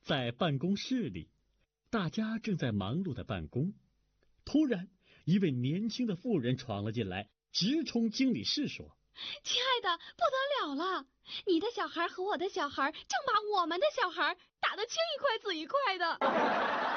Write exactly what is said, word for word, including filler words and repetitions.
在办公室里，大家正在忙碌的办公。突然，一位年轻的妇人闯了进来，直冲经理室说：“ 亲爱的，不得了了！你的小孩和我的小孩正把我们的小孩打得青一块紫一块的。”